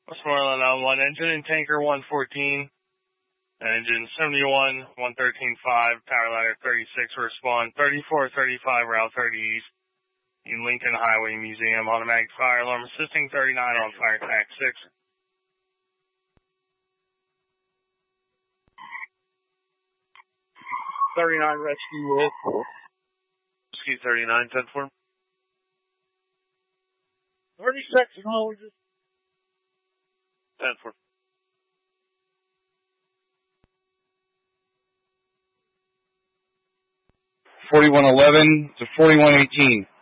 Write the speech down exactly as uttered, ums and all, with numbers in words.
Westmoreland on one engine and tanker one fourteen. Engine seventy-one, one thirteen five, power ladder thirty-six, respond thirty-four thirty-five, Route thirty East. In Lincoln Highway Museum, automatic fire alarm assisting thirty-nine on fire tax six. thirty-nine rescue with. Rescue thirty-nine, ten four. thirty-six and all, just. ten four. forty-one eleven to forty-one eighteen.